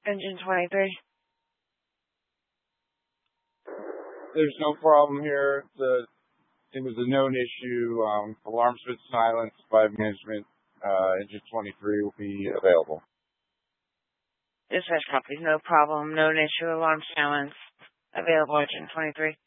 Engine 23. There's no problem here. It was a known issue. Alarms been silenced by management. Engine 23 will be available. Dispatch copy. No problem. Known issue. Alarm silence. Available. Engine 23.